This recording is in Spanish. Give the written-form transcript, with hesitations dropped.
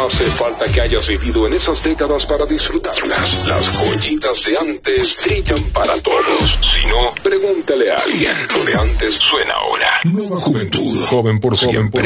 hace falta que hayas vivido en esas décadas para disfrutarlas. Las joyitas de antes brillan para todos. Si no, pregúntale a alguien. Lo de antes suena ahora. Nueva juventud. Joven por siempre.